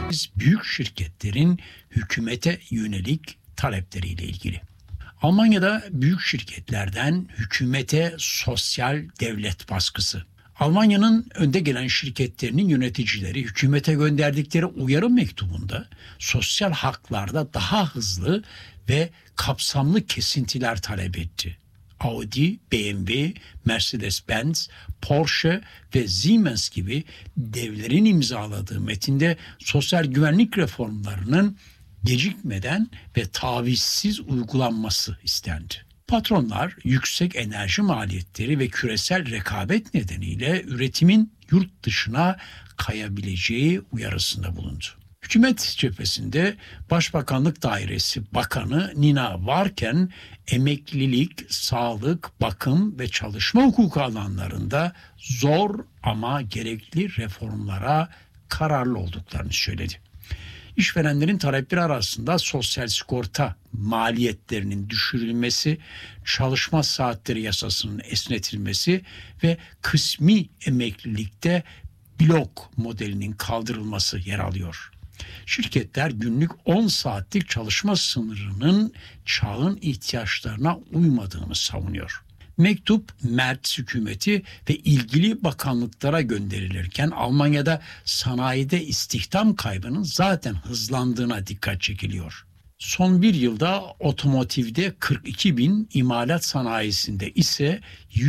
Büyük şirketlerin hükümete yönelik talepleriyle ilgili. Almanya'da büyük şirketlerden hükümete sosyal devlet baskısı. Almanya'nın önde gelen şirketlerinin yöneticileri hükümete gönderdikleri uyarı mektubunda sosyal haklarda daha hızlı ve kapsamlı kesintiler talep etti. Audi, BMW, Mercedes-Benz, Porsche ve Siemens gibi devlerin imzaladığı metinde sosyal güvenlik reformlarının gecikmeden ve tavizsiz uygulanması istendi. Patronlar yüksek enerji maliyetleri ve küresel rekabet nedeniyle üretimin yurt dışına kayabileceği uyarısında bulundu. Hükümet cephesinde Başbakanlık Dairesi Bakanı Nina varken emeklilik, sağlık, bakım ve çalışma hukuku alanlarında zor ama gerekli reformlara kararlı olduklarını söyledi. İşverenlerin talepleri arasında sosyal sigorta maliyetlerinin düşürülmesi, çalışma saatleri yasasının esnetilmesi ve kısmi emeklilikte blok modelinin kaldırılması yer alıyor. Şirketler günlük 10 saatlik çalışma sınırının çağın ihtiyaçlarına uymadığını savunuyor. Mektup Merz hükümeti ve ilgili bakanlıklara gönderilirken Almanya'da sanayide istihdam kaybının zaten hızlandığına dikkat çekiliyor. Son bir yılda otomotivde 42 bin, imalat sanayisinde ise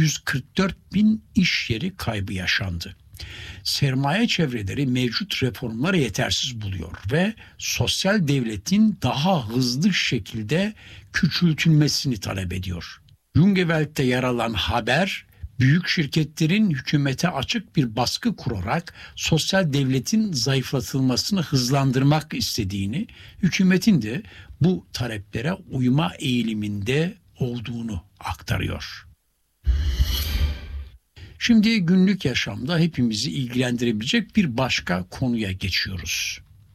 144 bin iş yeri kaybı yaşandı. Sermaye çevreleri mevcut reformları yetersiz buluyor ve sosyal devletin daha hızlı şekilde küçültülmesini talep ediyor. Junge Welt'te yer alan haber, büyük şirketlerin hükümete açık bir baskı kurarak sosyal devletin zayıflatılmasını hızlandırmak istediğini, hükümetin de bu taleplere uyma eğiliminde olduğunu aktarıyor. Şimdi günlük yaşamda hepimizi ilgilendirebilecek bir başka konuya geçiyoruz.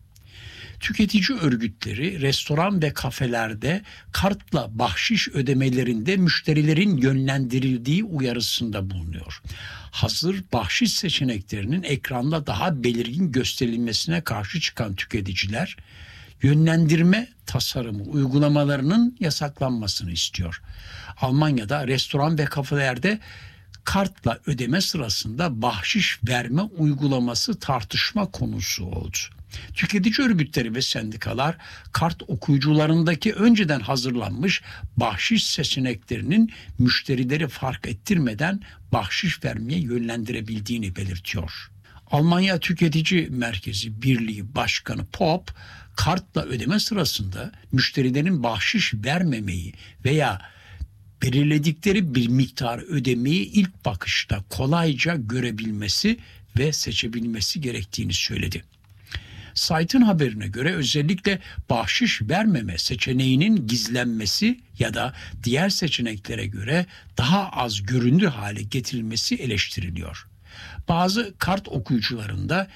Tüketici örgütleri restoran ve kafelerde kartla bahşiş ödemelerinde müşterilerin yönlendirildiği uyarısında bulunuyor. Hazır bahşiş seçeneklerinin ekranda daha belirgin gösterilmesine karşı çıkan tüketiciler, yönlendirme tasarımı uygulamalarının yasaklanmasını istiyor. Almanya'da restoran ve kafelerde kartla ödeme sırasında bahşiş verme uygulaması tartışma konusu oldu. Tüketici örgütleri ve sendikalar kart okuyucularındaki önceden hazırlanmış bahşiş seçeneklerinin müşterileri fark ettirmeden bahşiş vermeye yönlendirebildiğini belirtiyor. Almanya Tüketici Merkezi Birliği Başkanı Pop, kartla ödeme sırasında müşterilerin bahşiş vermemeyi veya belirledikleri bir miktar ödemeyi ilk bakışta kolayca görebilmesi ve seçebilmesi gerektiğini söyledi. Site'ın haberine göre özellikle bahşiş vermeme seçeneğinin gizlenmesi ya da diğer seçeneklere göre daha az görünür hale getirilmesi eleştiriliyor. Bazı kart okuyucularında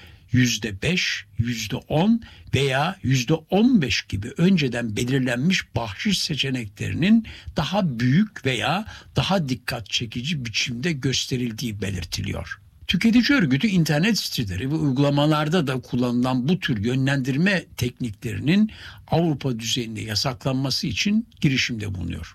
%5, %10 veya %15 gibi önceden belirlenmiş bahşiş seçeneklerinin daha büyük veya daha dikkat çekici biçimde gösterildiği belirtiliyor. Tüketici örgütü internet siteleri ve uygulamalarda da kullanılan bu tür yönlendirme tekniklerinin Avrupa düzeyinde yasaklanması için girişimde bulunuyor.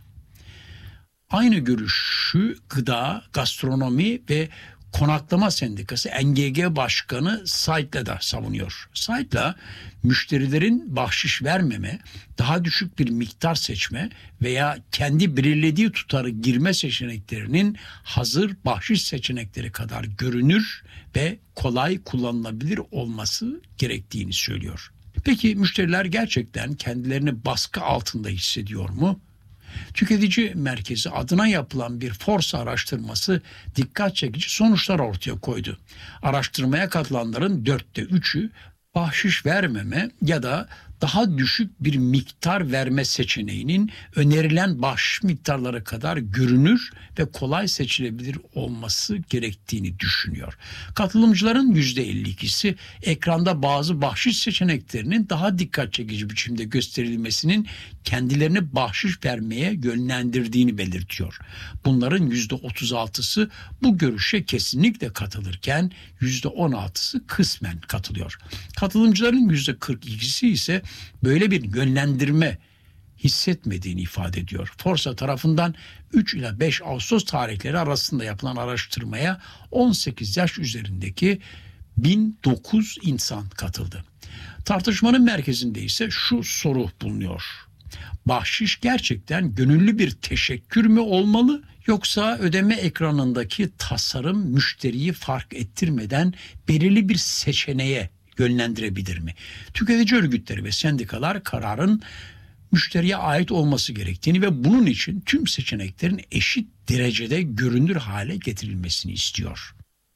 Aynı görüşü Gıda, Gastronomi ve Konaklama Sendikası NGG Başkanı Said'le da savunuyor. Said'le müşterilerin bahşiş vermeme, daha düşük bir miktar seçme veya kendi belirlediği tutarı girme seçeneklerinin hazır bahşiş seçenekleri kadar görünür ve kolay kullanılabilir olması gerektiğini söylüyor. Peki müşteriler gerçekten kendilerini baskı altında hissediyor mu? Tüketici Merkezi adına yapılan bir Forsa araştırması dikkat çekici sonuçlar ortaya koydu. Araştırmaya katılanların 3'ü bahşiş vermeme ya da daha düşük bir miktar verme seçeneğinin önerilen bahşiş miktarları kadar görünür ve kolay seçilebilir olması gerektiğini düşünüyor. Katılımcıların %52'si ekranda bazı bahşiş seçeneklerinin daha dikkat çekici biçimde gösterilmesinin kendilerini bahşiş vermeye yönlendirdiğini belirtiyor. Bunların %36'sı bu görüşe kesinlikle katılırken %16'sı kısmen katılıyor. Katılımcıların %42'si ise böyle bir yönlendirme hissetmediğini ifade ediyor. Forsa tarafından 3 ila 5 Ağustos tarihleri arasında yapılan araştırmaya 18 yaş üzerindeki 1009 insan katıldı. Tartışmanın merkezinde ise şu soru bulunuyor: bahşiş gerçekten gönüllü bir teşekkür mü olmalı, yoksa ödeme ekranındaki tasarım müşteriyi fark ettirmeden belirli bir seçeneğe yönlendirebilir mi? Tüketici örgütleri ve sendikalar kararın müşteriye ait olması gerektiğini ve bunun için tüm seçeneklerin eşit derecede görünür hale getirilmesini istiyor.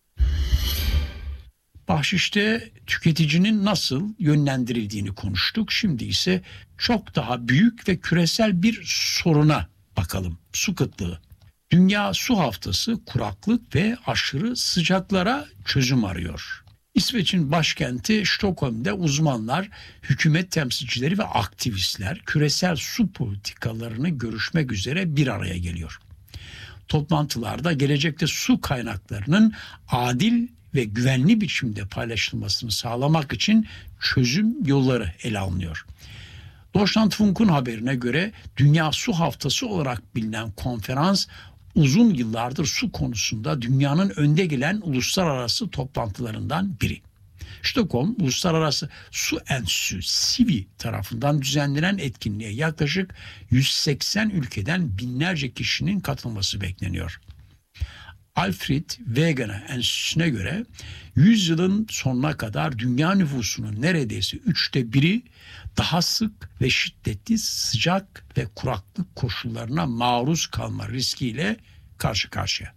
Bahşişte tüketicinin nasıl yönlendirildiğini konuştuk. Şimdi ise çok daha büyük ve küresel bir soruna bakalım: su kıtlığı. Dünya Su Haftası kuraklık ve aşırı sıcaklara çözüm arıyor. İsveç'in başkenti Stockholm'de uzmanlar, hükümet temsilcileri ve aktivistler küresel su politikalarını görüşmek üzere bir araya geliyor. Toplantılarda gelecekte su kaynaklarının adil ve güvenli biçimde paylaşılmasını sağlamak için çözüm yolları ele alınıyor. Deutschlandfunk'un haberine göre Dünya Su Haftası olarak bilinen konferans uzun yıllardır su konusunda dünyanın önde gelen uluslararası toplantılarından biri. Stockholm Uluslararası Su Enstitüsü (SIVI) tarafından düzenlenen etkinliğe yaklaşık 180 ülkeden binlerce kişinin katılması bekleniyor. Alfred Wegener Enstitüsü'ne göre 100 yılın sonuna kadar dünya nüfusunun neredeyse 1/3 daha sık ve şiddetli sıcak ve kuraklık koşullarına maruz kalma riskiyle karşı karşıya.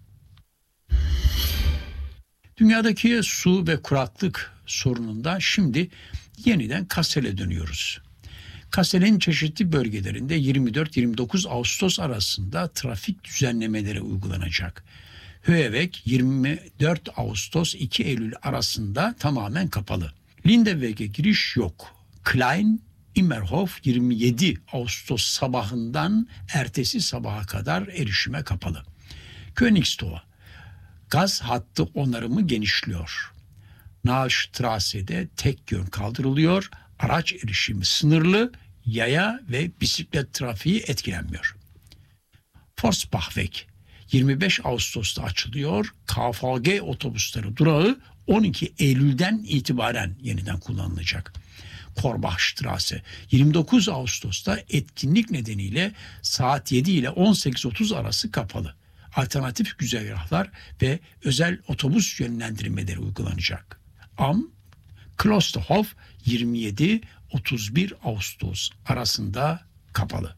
Dünyadaki su ve kuraklık sorununda şimdi yeniden Kassel'e dönüyoruz. Kassel'in çeşitli bölgelerinde 24-29 Ağustos arasında trafik düzenlemeleri uygulanacak. Höevek 24 Ağustos 2 Eylül arasında tamamen kapalı. Lindeweg'e giriş yok. Klein Immerhof 27 Ağustos sabahından ertesi sabaha kadar erişime kapalı. Königstoa gaz hattı onarımı genişliyor. Nahstrasse'de tek yön kaldırılıyor. Araç erişimi sınırlı, yaya ve bisiklet trafiği etkilenmiyor. Forsbachweg 25 Ağustos'ta açılıyor. KVG otobüsleri durağı 12 Eylül'den itibaren yeniden kullanılacak. Korbachstrasse 29 Ağustos'ta etkinlik nedeniyle saat 7 ile 18.30 arası kapalı. Alternatif güzergahlar ve özel otobüs yönlendirmeleri uygulanacak. Klosterhof 27-31 Ağustos arasında kapalı.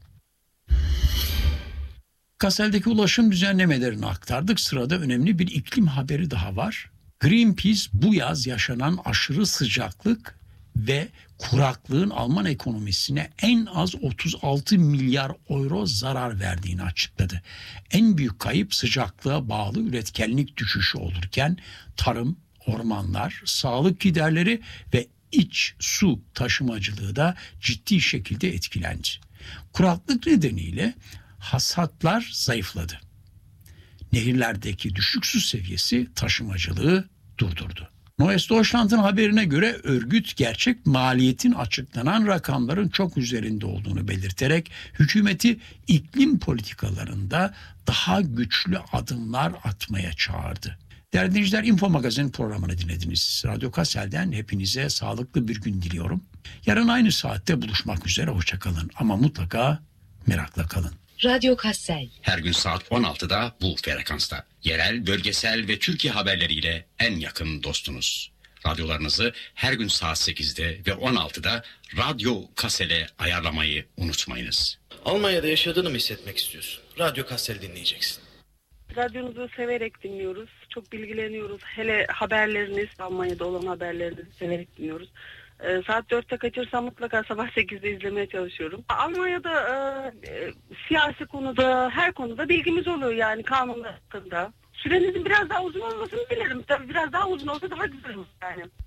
Kassel'deki ulaşım düzenlemelerini aktardık. Sırada önemli bir iklim haberi daha var. Greenpeace bu yaz yaşanan aşırı sıcaklık ve kuraklığın Alman ekonomisine en az 36 milyar euro zarar verdiğini açıkladı. En büyük kayıp sıcaklığa bağlı üretkenlik düşüşü olurken tarım, ormanlar, sağlık giderleri ve iç su taşımacılığı da ciddi şekilde etkilendi. Kuraklık nedeniyle hasatlar zayıfladı. Nehirlerdeki düşük su seviyesi taşımacılığı durdurdu. Neues Deutschland'ın haberine göre örgüt gerçek maliyetin açıklanan rakamların çok üzerinde olduğunu belirterek hükümeti iklim politikalarında daha güçlü adımlar atmaya çağırdı. Değerli dinleyiciler, Info Magazin programını dinlediniz. Radyo Kassel'den hepinize sağlıklı bir gün diliyorum. Yarın aynı saatte buluşmak üzere, hoşça kalın ama mutlaka merakla kalın. Radyo Kassel. Her gün saat 16'da bu frekansta. Yerel, bölgesel ve Türkiye haberleriyle en yakın dostunuz. Radyolarınızı her gün saat 8'de ve 16'da Radyo Kassel'e ayarlamayı unutmayınız. Almanya'da yaşadığını mı hissetmek istiyorsun? Radyo Kassel dinleyeceksin. Radyonuzu severek dinliyoruz. Çok bilgileniyoruz. Hele haberleriniz, Almanya'da olan haberlerinizi severek dinliyoruz. Saat 4'te kaçırsam mutlaka sabah 8'de izlemeye çalışıyorum. Almanya'da siyasi konuda, her konuda bilgimiz oluyor yani kanunlar hakkında. Sürenizin biraz daha uzun olmasını dilerim. Tabii biraz daha uzun olsa daha güzel olur yani.